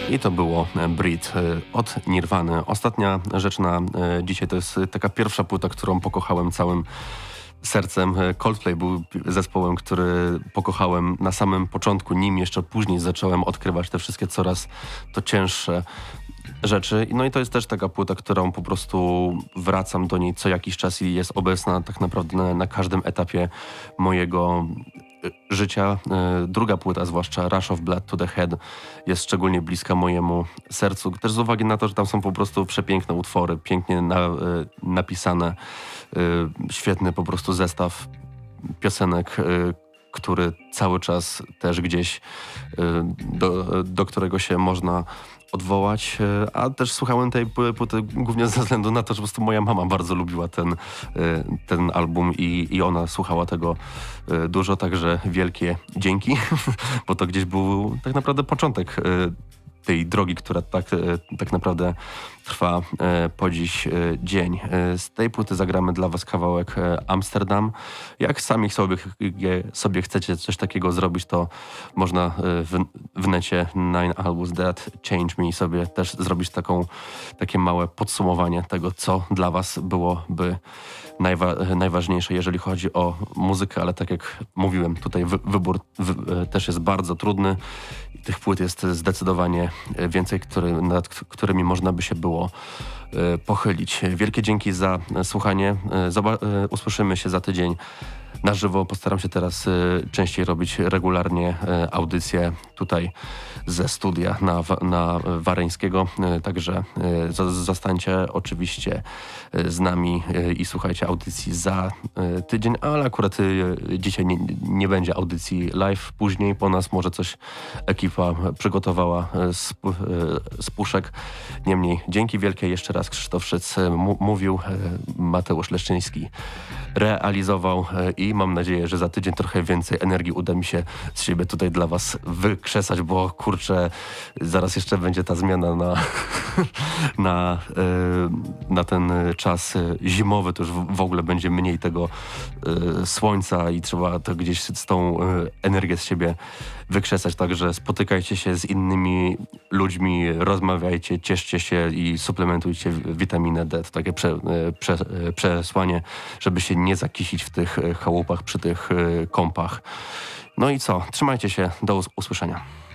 I to było Breed od Nirwany. Ostatnia rzecz na dzisiaj to jest taka pierwsza płyta, którą pokochałem całym sercem. Coldplay był zespołem, który pokochałem na samym początku, nim jeszcze później zacząłem odkrywać te wszystkie coraz to cięższe rzeczy. No i to jest też taka płyta, którą po prostu wracam do niej co jakiś czas i jest obecna tak naprawdę na każdym etapie mojego życia. Druga płyta, zwłaszcza Rush of Blood to the Head, jest szczególnie bliska mojemu sercu. Też z uwagi na to, że tam są po prostu przepiękne utwory, pięknie napisane, świetny po prostu zestaw piosenek, który cały czas też gdzieś do którego się można odwołać, a też słuchałem tej płyty głównie ze względu na to, że po prostu moja mama bardzo lubiła ten album i ona słuchała tego dużo, także wielkie dzięki, bo to gdzieś był tak naprawdę początek tej drogi, która tak naprawdę trwa po dziś dzień. Z tej płyty zagramy dla was kawałek Amsterdam. Jak sami sobie chcecie coś takiego zrobić, to można w necie Nine Albums That Change Me sobie też zrobić takie małe podsumowanie tego, co dla was byłoby najważniejsze, jeżeli chodzi o muzykę, ale tak jak mówiłem, tutaj wybór też jest bardzo trudny. Tych płyt jest zdecydowanie więcej, nad którymi można by się było pochylić. Wielkie dzięki za słuchanie. Usłyszymy się za tydzień na żywo. Postaram się teraz częściej robić regularnie audycje tutaj ze studia na Wareńskiego. Także zostańcie oczywiście z nami i słuchajcie audycji za tydzień, ale akurat dzisiaj nie będzie audycji live. Później po nas może coś ekipa przygotowała z puszek. Niemniej dzięki wielkie jeszcze raz. Krzysztof Szyc mówił, Mateusz Leszczyński realizował i mam nadzieję, że za tydzień trochę więcej energii uda mi się z siebie tutaj dla was wykrzesać, bo kurczę, zaraz jeszcze będzie ta zmiana na ten czas zimowy, to już w ogóle będzie mniej tego słońca i trzeba to gdzieś z tą energię z siebie wykrzesać, także spotykajcie się z innymi ludźmi, rozmawiajcie, cieszcie się i suplementujcie witaminę D. To takie przesłanie, żeby się nie zakisić w tych chałupach, przy tych kąpach. No i co? Trzymajcie się, do usłyszenia.